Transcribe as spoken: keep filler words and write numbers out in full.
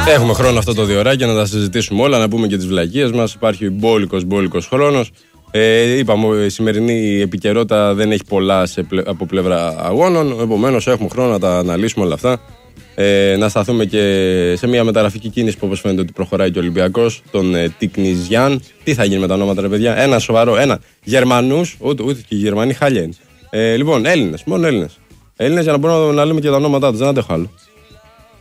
Έχουμε χρόνο αυτό το διωράκι να τα συζητήσουμε όλα, να πούμε και τις βλακίες μας. Υπάρχει μπόλικος μπόλικος χρόνος. Ε, είπαμε, η σημερινή επικαιρότητα δεν έχει πολλά σε πλε, από πλευρά αγώνων. Επομένως, έχουμε χρόνο να τα αναλύσουμε όλα αυτά. Ε, να σταθούμε και σε μια μεταγραφική κίνηση που όπως φαίνεται ότι προχωράει και ο Ολυμπιακός, τον ε, Τικνιζιάν. Τι θα γίνει με τα ονόματα, ρε παιδιά? Ένα σοβαρό, ένα. Γερμανούς, ούτε, ούτε και οι Γερμανοί χάλια είναι. Ε, λοιπόν, Έλληνες, μόνο Έλληνες. Έλληνες για να μπορούμε να λέμε και τα ονόματά τους. Δεν αντέχω άλλο.